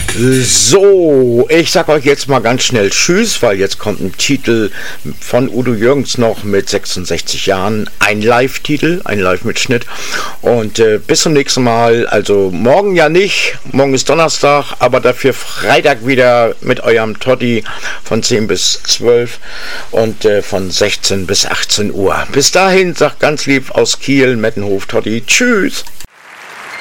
So, ich sag euch jetzt mal ganz schnell Tschüss, weil jetzt kommt ein Titel von Udo Jürgens noch mit 66 Jahren. Ein Live-Titel, ein Live-Mitschnitt. Und bis zum nächsten Mal. Also morgen ja nicht, morgen ist Donnerstag, aber dafür Freitag wieder mit eurem Toddy von 10 bis 12 und von 16 bis 18 Uhr. Bis dahin, sagt ganz lieb aus Kiel, Mettenhof, Toddy. Tschüss.